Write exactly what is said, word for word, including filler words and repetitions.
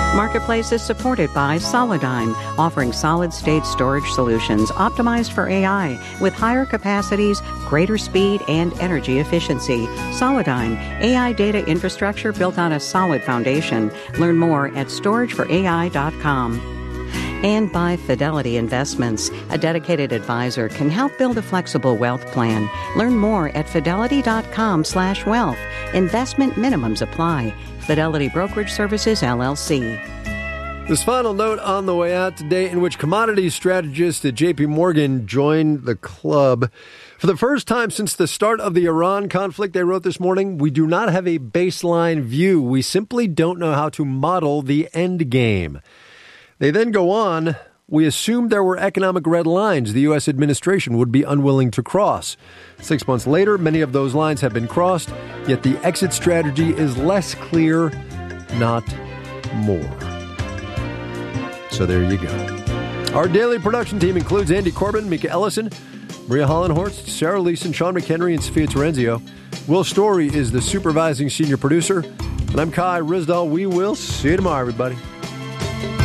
Marketplace is supported by Solidigm, offering solid-state storage solutions optimized for A I with higher capacities, greater speed, and energy efficiency. Solidigm, A I data infrastructure built on a solid foundation. Learn more at storage for A I dot com. And by Fidelity Investments. A dedicated advisor can help build a flexible wealth plan. Learn more at fidelity.com slash wealth. Investment minimums apply. Fidelity Brokerage Services, L L C. This final note on the way out today, in which commodities strategist at J P Morgan joined the club. For the first time since the start of the Iran conflict, they wrote this morning, we do not have a baseline view. We simply don't know how to model the end game. They then go on, we assumed there were economic red lines the U S administration would be unwilling to cross. Six months later, many of those lines have been crossed, yet the exit strategy is less clear, not more. So there you go. Our daily production team includes Andy Corbin, Mika Ellison, Maria Hollenhorst, Sarah Leeson, Sean McHenry, and Sophia Terenzio. Will Story is the supervising senior producer. And I'm Kai Rizdal. We will see you tomorrow, everybody.